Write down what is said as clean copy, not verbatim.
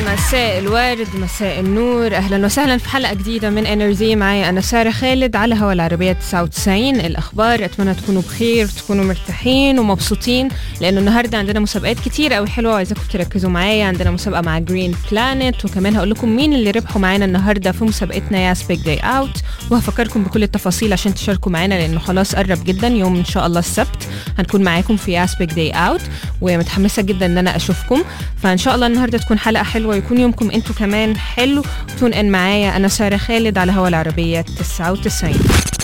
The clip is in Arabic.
مساء الورد، مساء النور، أهلا وسهلا في حلقة جديدة من انرجي. معايا أنا سارة خالد على هوا العربية 99. الأخبار أتمنى تكونوا بخير، تكونوا مرتاحين ومبسوطين، لأنه النهاردة عندنا مسابقات كتير قوي حلوة وعايزاكم تركزوا معايا. عندنا مسابقة مع جرين بلانت، وكمان هقول لكم مين اللي ربحوا معانا النهاردة في مسابقتنا ياس بيج داي اوت، وهفكركم بكل التفاصيل عشان تشاركوا معانا، لأنه خلاص قرب جدا. يوم إن شاء الله السبت هنكون معاكم في ياس بيج داي اوت، ومتحمسة جدا إن أنا أشوفكم. فإن شاء الله النهاردة تكون حلقة حلوة، يكون يومكم انتوا كمان حلو. تون ان معايا انا سارة خالد على هوا العربية 99.